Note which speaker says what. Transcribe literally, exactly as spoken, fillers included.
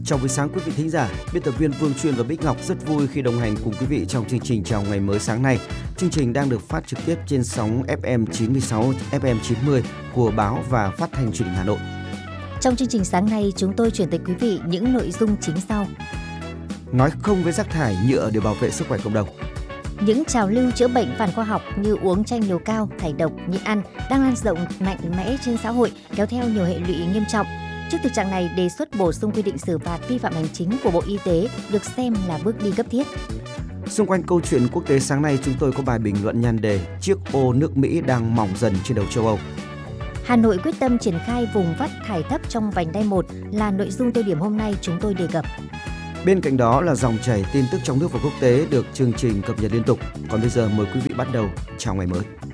Speaker 1: Chào buổi sáng quý vị thính giả, biên tập viên Vương Chuyên và Bích Ngọc rất vui khi đồng hành cùng quý vị trong chương trình Chào ngày mới sáng nay. Chương trình đang được phát trực tiếp trên sóng ép em chín mươi sáu, ép em chín mươi của báo và phát thanh truyền hình Hà Nội.
Speaker 2: Trong chương trình sáng nay, chúng tôi chuyển tới quý vị những nội dung chính sau.
Speaker 1: Nói không với rác thải nhựa để bảo vệ sức khỏe cộng đồng.
Speaker 2: Những trào lưu chữa bệnh phản khoa học như uống chanh liều cao, thải độc, nhịn ăn đang lan rộng mạnh mẽ trên xã hội, kéo theo nhiều hệ lụy nghiêm trọng. Trước thực trạng này, đề xuất bổ sung quy định xử phạt vi phạm hành chính của Bộ Y tế được xem là bước đi cấp thiết.
Speaker 1: Xung quanh câu chuyện quốc tế sáng nay, chúng tôi có bài bình luận nhan đề chiếc ô nước Mỹ đang mỏng dần trên đầu châu Âu.
Speaker 2: Hà Nội quyết tâm triển khai vùng vắt thải thấp trong vành đai một là nội dung tiêu điểm hôm nay chúng tôi đề cập.
Speaker 1: Bên cạnh đó là dòng chảy tin tức trong nước và quốc tế được chương trình cập nhật liên tục. Còn bây giờ mời quý vị bắt đầu Chào ngày mới.